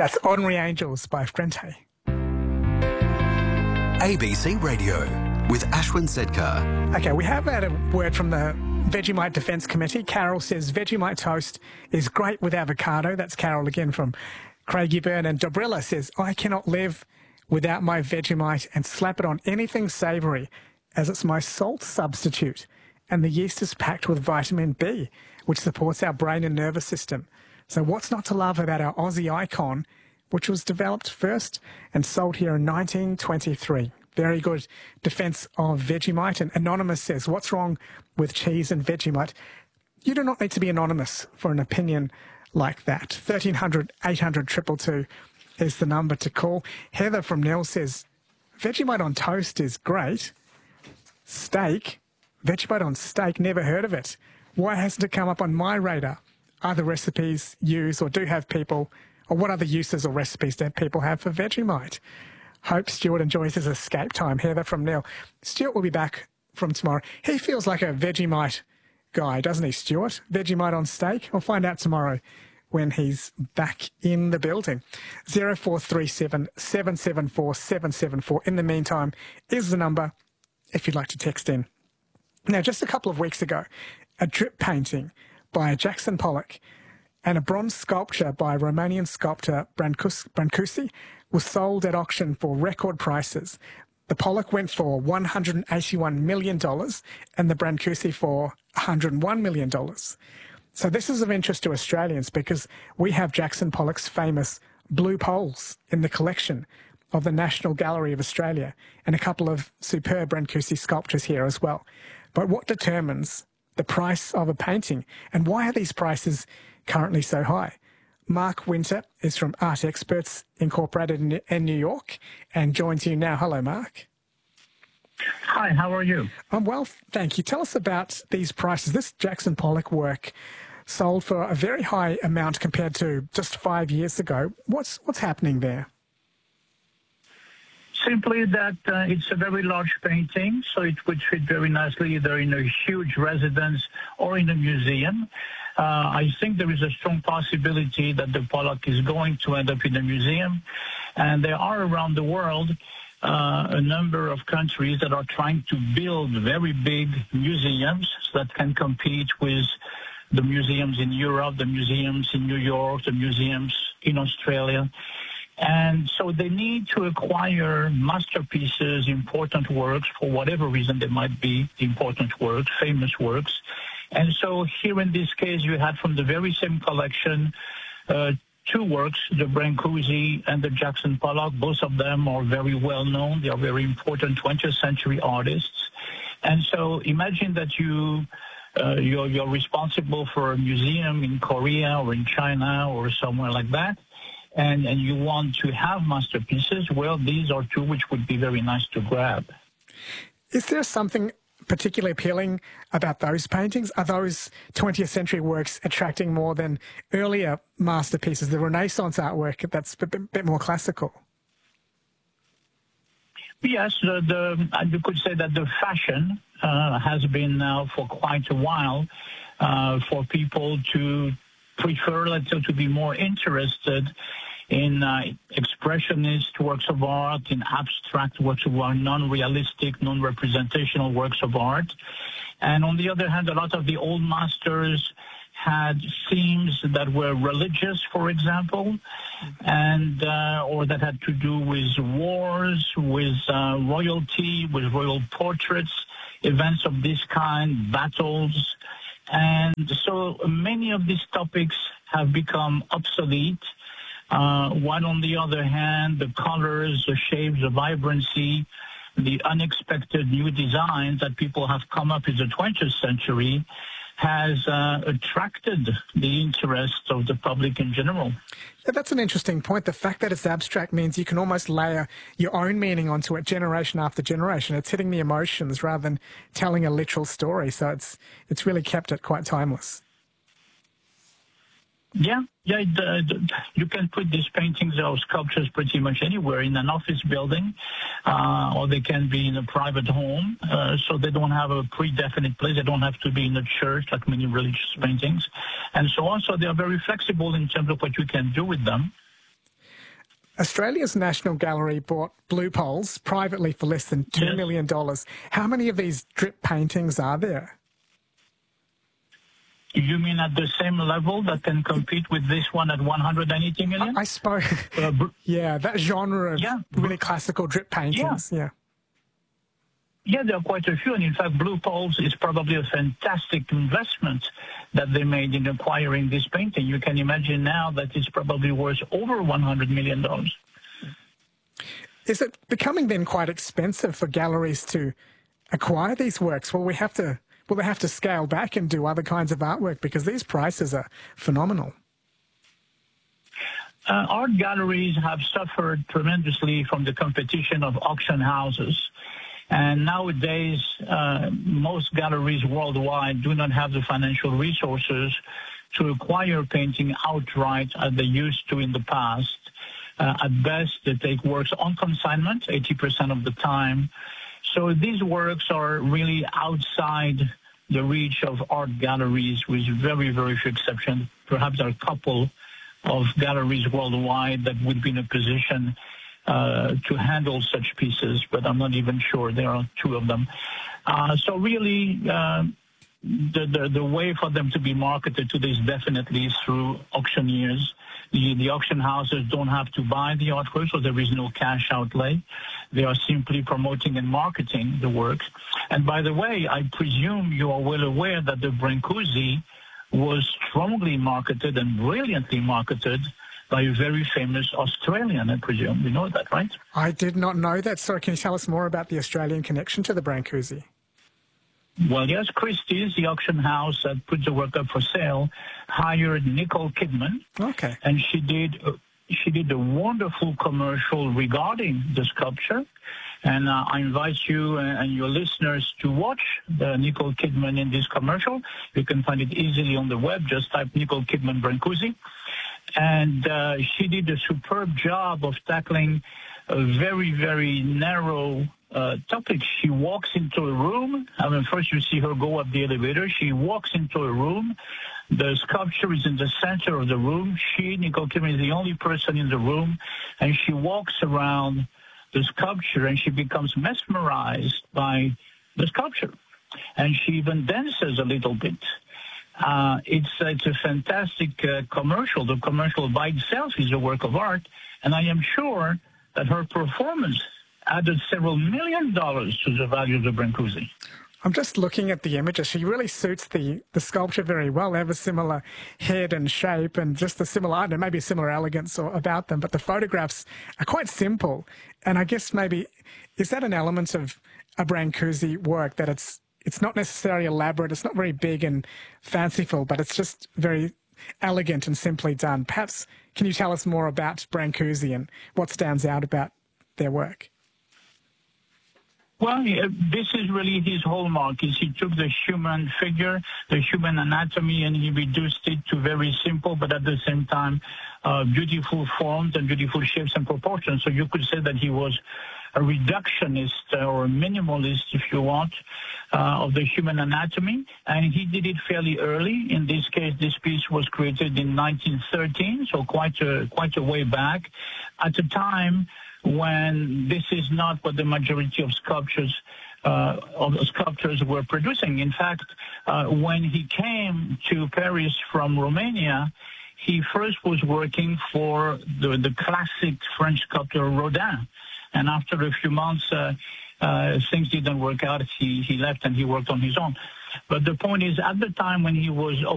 That's Ordinary Angels by Frente. ABC Radio with Ashwin Sedkar. Okay, we have had a word from the Vegemite Defence Committee. Carol says Vegemite toast is great with avocado. That's Carol again from Craigieburn. And Dobrilla says, I cannot live without my Vegemite and slap it on anything savoury as it's my salt substitute. And the yeast is packed with vitamin B, which supports our brain and nervous system. So what's not to love about our Aussie icon, which was developed first and sold here in 1923? Very good defence of Vegemite. And Anonymous says, what's wrong with cheese and Vegemite? You do not need to be anonymous for an opinion like that. 1300 800 222 is the number to call. Heather from Nell says, Vegemite on toast is great. Steak? Vegemite on steak, never heard of it. Why hasn't it come up on my radar? Are the recipes used or do have people, or what other uses or recipes do people have for Vegemite? Hope Stuart enjoys his escape time. Heather from Nell. Stuart will be back from tomorrow. He feels like a Vegemite guy, doesn't he, Stuart? Vegemite on steak? We'll find out tomorrow when he's back in the building. 0437 774 774. In the meantime, is the number if you'd like to text in. Now, just a couple of weeks ago, a drip painting by Jackson Pollock and a bronze sculpture by Romanian sculptor Brancusi was sold at auction for record prices. The Pollock went for $181 million and the Brancusi for $101 million. So this is of interest to Australians because we have Jackson Pollock's famous blue poles in the collection of the National Gallery of Australia and a couple of superb Brancusi sculptures here as well. But what determines the price of a painting and why are these prices currently so high? Mark Winter is from Art Experts Incorporated in New York and joins you now. Hello, Mark. Hi, how are you? I'm well, thank you. Tell us about these prices. This Jackson Pollock work sold for a very high amount compared to just 5 years ago. What's happening there? Simply that it's a very large painting, so it would fit very nicely either in a huge residence or in a museum. I think there is a strong possibility that the Pollock is going to end up in a museum, and there are around the world a number of countries that are trying to build very big museums that can compete with the museums in Europe, the museums in New York, the museums in Australia. And so they need to acquire masterpieces, important works, for whatever reason they might be important works, famous works. And so here in this case, you had from the very same collection two works, the Brancusi and the Jackson Pollock. Both of them are very well known. They are very important 20th century artists. And so imagine that you're responsible for a museum in Korea or in China or somewhere like that. And you want to have masterpieces, well, these are two which would be very nice to grab. Is there something particularly appealing about those paintings? Are those 20th century works attracting more than earlier masterpieces, the Renaissance artwork that's a bit more classical? Yes, you could say that the fashion has been now for quite a while for people to prefer, let's say, to be more interested in expressionist works of art, in abstract works of art, non-realistic, non-representational works of art. And on the other hand, a lot of the old masters had themes that were religious, for example, and or that had to do with wars, with royalty, with royal portraits, events of this kind, battles. And so many of these topics have become obsolete. While on the other hand, the colors, the shapes, the vibrancy, the unexpected new designs that people have come up in the 20th century has attracted the interest of the public in general. Yeah, that's an interesting point. The fact that it's abstract means you can almost layer your own meaning onto it generation after generation. It's hitting the emotions rather than telling a literal story. So it's really kept it quite timeless. Yeah, you can put these paintings or sculptures pretty much anywhere in an office building, or they can be in a private home, so they don't have a predefinite place. They don't have to be in a church like many religious paintings, and so on. So they are very flexible in terms of what you can do with them. Australia's National Gallery bought Blue Poles privately for less than $2 million. How many of these drip paintings are there? You mean at the same level that can compete with this one at 180 million? I suppose, yeah, that genre of really classical drip paintings, Yeah, there are quite a few, and in fact, Blue Poles is probably a fantastic investment that they made in acquiring this painting. You can imagine now that it's probably worth over $100 million. Is it becoming then quite expensive for galleries to acquire these works? Will they have to scale back and do other kinds of artwork because these prices are phenomenal? Art galleries have suffered tremendously from the competition of auction houses. And nowadays, most galleries worldwide do not have the financial resources to acquire painting outright as they used to in the past. At best, they take works on consignment 80% of the time. So these works are really outside the reach of art galleries, with very, very few exceptions. Perhaps there are a couple of galleries worldwide that would be in a position to handle such pieces, but I'm not even sure. There are two of them. So really, the way for them to be marketed today is definitely through auctioneers. The auction houses don't have to buy the artwork, so there is no cash outlay. They are simply promoting and marketing the work. And by the way, I presume you are well aware that the Brancusi was strongly marketed and brilliantly marketed by a very famous Australian, I presume. You know that, right? I did not know that. So can you tell us more about the Australian connection to the Brancusi? Well, yes, Christie's, the auction house that put the work up for sale, hired Nicole Kidman. Okay. And she did a wonderful commercial regarding the sculpture. And I invite you and your listeners to watch the Nicole Kidman in this commercial. You can find it easily on the web. Just type Nicole Kidman Brancusi. And she did a superb job of tackling a very, very narrow topic. She walks into a room. I mean, first you see her go up the elevator. She walks into a room. The sculpture is in the center of the room. Nicole Kidman, is the only person in the room. And she walks around the sculpture, and she becomes mesmerized by the sculpture. And she even dances a little bit. It's a fantastic commercial. The commercial by itself is a work of art, and I am sure that her performance added several $1 million to the value of the Brancusi. I'm just looking at the images. She really suits the sculpture very well. They have a similar head and shape and just a similar, I don't know, maybe a similar elegance about them, but the photographs are quite simple. And I guess maybe, is that an element of a Brancusi work, that it's not necessarily elaborate, it's not very big and fanciful, but it's just very elegant and simply done? Perhaps, can you tell us more about Brancusi and what stands out about their work? Well, this is really his hallmark. Is he took the human figure, the human anatomy, and he reduced it to very simple, but at the same time, beautiful forms and beautiful shapes and proportions. So you could say that he was a reductionist or a minimalist, if you want, of the human anatomy. And he did it fairly early. In this case, this piece was created in 1913, so quite a way back, at a time when this is not what the majority of sculptors were producing. In fact, when he came to Paris from Romania, he first was working for the classic French sculptor Rodin. And after a few months, things didn't work out. He left and he worked on his own. But the point is, at the time when he was